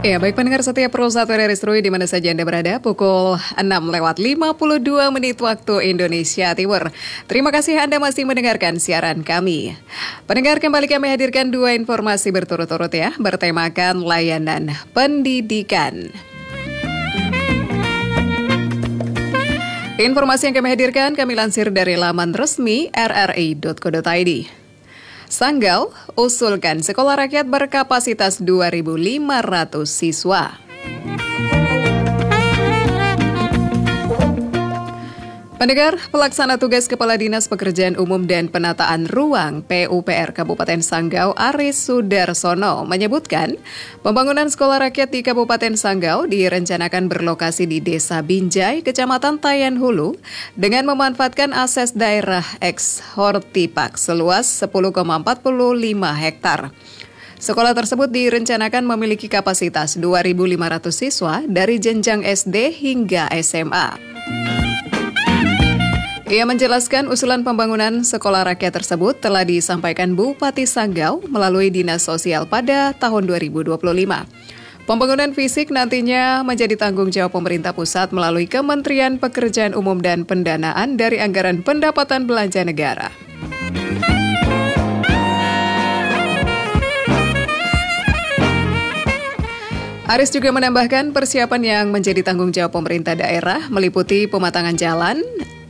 Ya, baik pendengar setia Pro 1 RRI Serui di mana saja Anda berada, pukul 6:52 waktu Indonesia Timur. Terima kasih Anda masih mendengarkan siaran kami. Pendengar, kembali kami hadirkan dua informasi berturut-turut ya, bertemakan layanan pendidikan. Informasi yang kami hadirkan kami lansir dari laman resmi rri.co.id. Sanggau usulkan sekolah rakyat berkapasitas 2.500 siswa. Pendengar, pelaksana tugas Kepala Dinas Pekerjaan Umum dan Penataan Ruang PUPR Kabupaten Sanggau Aris Sudarsono menyebutkan pembangunan sekolah rakyat di Kabupaten Sanggau direncanakan berlokasi di Desa Binjai, Kecamatan Tayan Hulu dengan memanfaatkan akses daerah eks-Hortipak seluas 10,45 hektar. Sekolah tersebut direncanakan memiliki kapasitas 2.500 siswa dari jenjang SD hingga SMA. Ia menjelaskan usulan pembangunan sekolah rakyat tersebut telah disampaikan Bupati Sanggau melalui Dinas Sosial pada tahun 2025. Pembangunan fisik nantinya menjadi tanggung jawab pemerintah pusat melalui Kementerian Pekerjaan Umum dan Pendanaan dari Anggaran Pendapatan Belanja Negara. Aris juga menambahkan persiapan yang menjadi tanggung jawab pemerintah daerah meliputi pematangan jalan,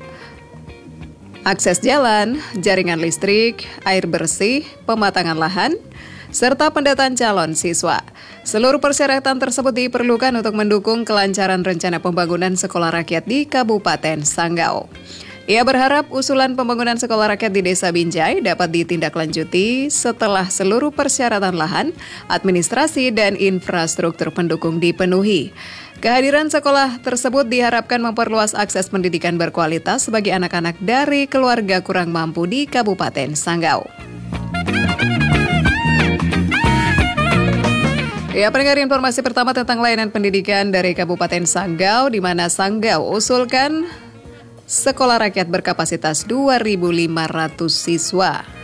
akses jalan, jaringan listrik, air bersih, pematangan lahan, serta pendataan calon siswa. Seluruh persyaratan tersebut diperlukan untuk mendukung kelancaran rencana pembangunan sekolah rakyat di Kabupaten Sanggau. Ia berharap usulan pembangunan sekolah rakyat di Desa Binjai dapat ditindaklanjuti setelah seluruh persyaratan lahan, administrasi, dan infrastruktur pendukung dipenuhi. Kehadiran sekolah tersebut diharapkan memperluas akses pendidikan berkualitas bagi anak-anak dari keluarga kurang mampu di Kabupaten Sanggau. Ya, pendengar, informasi pertama tentang layanan pendidikan dari Kabupaten Sanggau, di mana Sanggau usulkan sekolah rakyat berkapasitas 2.500 siswa.